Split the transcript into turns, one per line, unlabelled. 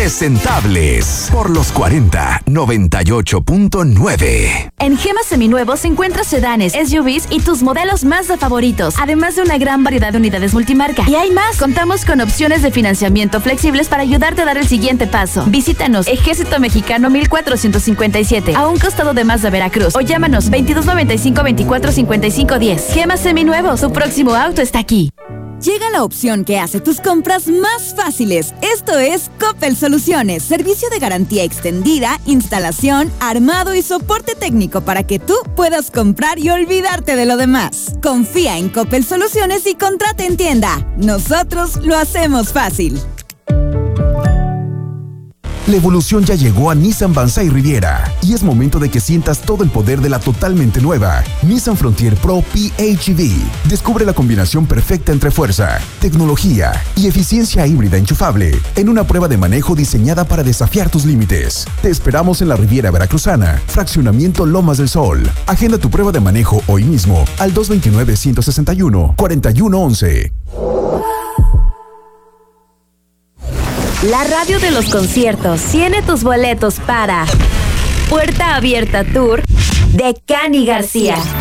Impresentables. Por los 40, 98.9.
En Gema Seminuevos encuentras sedanes, SUVs y tus modelos Mazda favoritos, además de una gran variedad de unidades multimarca. Y hay más. Contamos con opciones de financiamiento flexibles para ayudarte a dar el siguiente paso. Visítanos, Ejército Mexicano 1457, a un costado de Mazda Veracruz, o llámanos 2295-245510. Gema Seminuevos, tu próximo auto está aquí.
Llega la opción que hace tus compras más fáciles. Esto es Coppel Soluciones, servicio de garantía extendida, instalación, armado y soporte técnico para que tú puedas comprar y olvidarte de lo demás. Confía en Coppel Soluciones y contrata en tienda. Nosotros lo hacemos fácil.
La evolución ya llegó a Nissan Banzai Riviera y es momento de que sientas todo el poder de la totalmente nueva Nissan Frontier Pro PHEV. Descubre la combinación perfecta entre fuerza, tecnología y eficiencia híbrida enchufable en una prueba de manejo diseñada para desafiar tus límites. Te esperamos en la Riviera Veracruzana, Fraccionamiento Lomas del Sol. Agenda tu prueba de manejo hoy mismo al 229-161-4111.
La radio de los conciertos tiene tus boletos para Puerta Abierta Tour de Cani García.